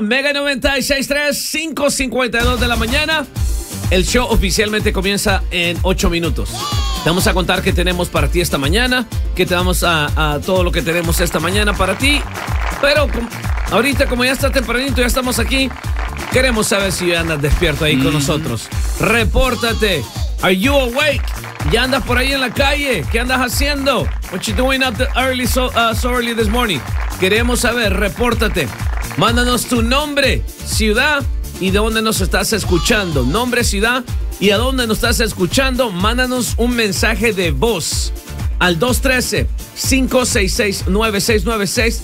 Mega 96.3, 5:52 de la mañana. El show oficialmente comienza en 8 minutos. Te vamos a contar qué tenemos para ti esta mañana, qué te damos a todo lo que tenemos esta mañana para ti. Pero ahorita, como ya está tempranito, ya estamos aquí, queremos saber si andas despierto ahí con nosotros. Repórtate. Are you awake? ¿Ya andas por ahí en la calle? ¿Qué andas haciendo? What you doing up early so early this morning? Queremos saber, repórtate. Mándanos tu nombre, ciudad y de dónde nos estás escuchando. Nombre, ciudad y a dónde nos estás escuchando. Mándanos un mensaje de voz al 213-566-9696.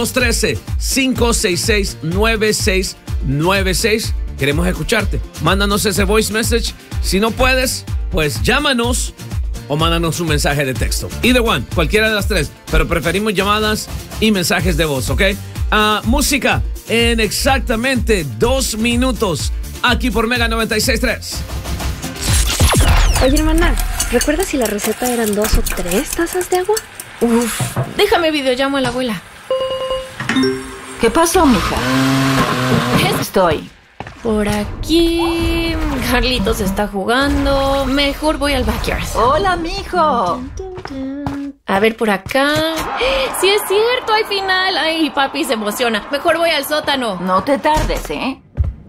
213-566-9696. Queremos escucharte. Mándanos ese voice message. Si no puedes, pues llámanos o mándanos un mensaje de texto. Either one, cualquiera de las tres. Pero preferimos llamadas y mensajes de voz, ¿ok? Música en exactamente 2 minutos. Aquí por Mega 96.3. Oye, hermana, ¿recuerdas si la receta eran 2 o 3 tazas de agua? Uf, déjame videollamo a la abuela. ¿Qué pasó, mija? Estoy. Por aquí... Carlitos está jugando. Mejor voy al backyard. Hola, mijo. A ver, por acá... ¡Sí es cierto! ¡Hay final! ¡Ay, papi se emociona! Mejor voy al sótano. No te tardes, ¿eh?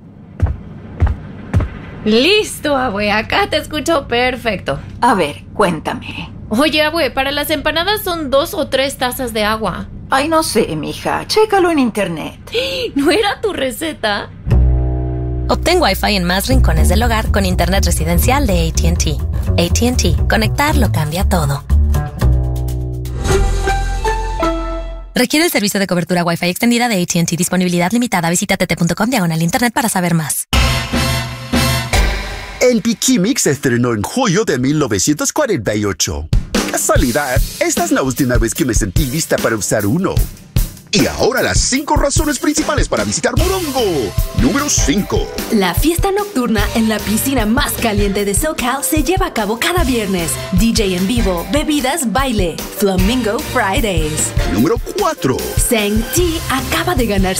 Listo, abue. Acá te escucho perfecto. A ver, cuéntame. Oye, abue, para las empanadas son 2 o 3 tazas de agua. Ay, no sé, mija. Chécalo en internet. ¿No era tu receta? Obtén Wi-Fi en más rincones del hogar con internet residencial de AT&T. AT&T. Conectar lo cambia todo. Requiere el servicio de cobertura Wi-Fi extendida de AT&T. Disponibilidad limitada. Visita tt.com/internet para saber más. El Pikimix se estrenó en julio de 1948. Casualidad, esta es la última vez que me sentí lista para usar uno. Y ahora las 5 razones principales para visitar Morongo. Número 5. La fiesta nocturna en la piscina más caliente de SoCal se lleva a cabo cada viernes. DJ en vivo, bebidas, baile. Flamingo Fridays. Número 4. Seng-T acaba de ganar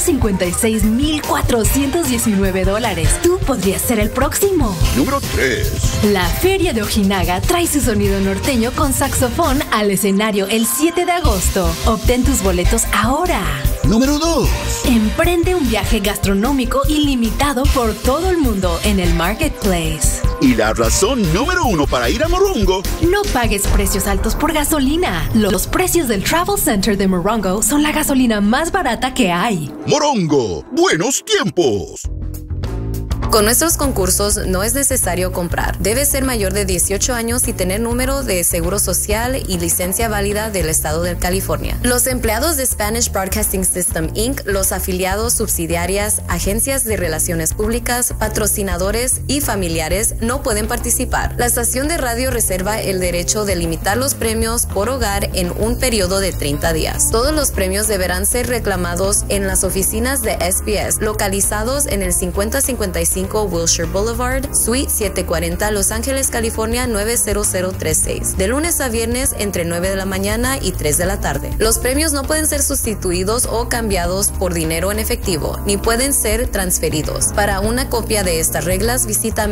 $156,419. Tú podrías ser el próximo. Número 3. La Feria de Ojinaga trae su sonido norteño con saxofón al escenario el 7 de agosto. Obtén tus boletos ahora. Número 2. Emprende un viaje gastronómico ilimitado por todo el mundo en el Marketplace. Y la razón número 1 para ir a Morongo. No pagues precios altos por gasolina. Los precios del Travel Center de Morongo son la gasolina más barata que hay. Morongo, buenos tiempos. Con nuestros concursos no es necesario comprar. Debes ser mayor de 18 años y tener número de seguro social y licencia válida del estado de California. Los empleados de Spanish Broadcasting System Inc., los afiliados, subsidiarias, agencias de relaciones públicas, patrocinadores y familiares no pueden participar. La estación de radio reserva el derecho de limitar los premios por hogar en un periodo de 30 días. Todos los premios deberán ser reclamados en las oficinas de SBS, localizados en el 5055 Wilshire Boulevard, Suite 740, Los Ángeles, California 90036, de lunes a viernes entre 9 de la mañana y 3 de la tarde. Los premios no pueden ser sustituidos o cambiados por dinero en efectivo, ni pueden ser transferidos. Para una copia de estas reglas, visita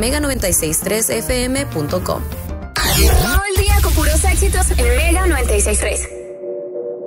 mega963fm.com. Todo el día con puros éxitos en Mega 96.3.